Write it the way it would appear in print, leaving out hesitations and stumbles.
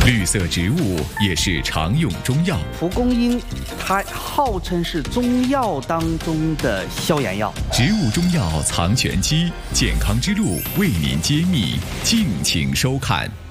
绿色植物也是常用中药。 蒲公英它号称是中药当中的消炎药。 植物中药藏玄机，健康之路为您揭秘，敬请收看。